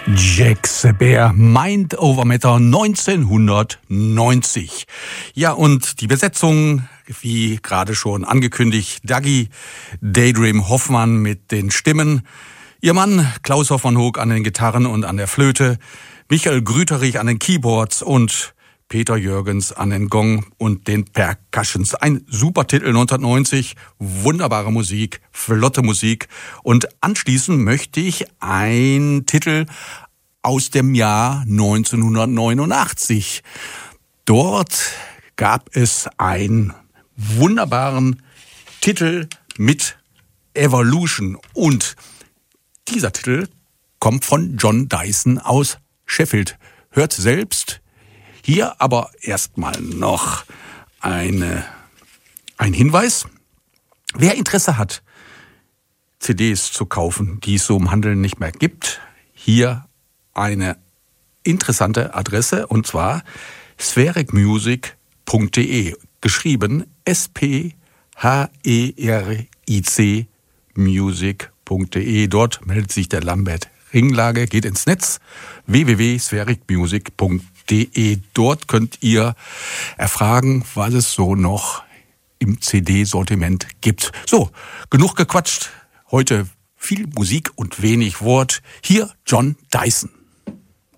Jack Seber, Mind Over Matter 1990. Ja, und die Besetzung, wie gerade schon angekündigt, Dagi Daydream Hoffmann mit den Stimmen, ihr Mann Klaus Hoffmann-Hoog an den Gitarren und an der Flöte, Michael Grüterich an den Keyboards und Peter Jürgens an den Gong und den Percussions. Ein super Titel 1990, wunderbare Musik, flotte Musik. Und anschließend möchte ich einen Titel aus dem Jahr 1989. Dort gab es einen wunderbaren Titel mit Evolution. Und dieser Titel kommt von John Dyson aus Sheffield. Hört selbst. Hier aber erstmal noch ein Hinweis. Wer Interesse hat, CDs zu kaufen, die es so im Handel nicht mehr gibt, hier eine interessante Adresse, und zwar sphericmusic.de, geschrieben SPHERIC music.de. Dort meldet sich der Lambert Ringlage, geht ins Netz, www.sphericmusic.de. Dort könnt ihr erfragen, was es so noch im CD-Sortiment gibt. So, genug gequatscht. Heute viel Musik und wenig Wort. Hier John Dyson.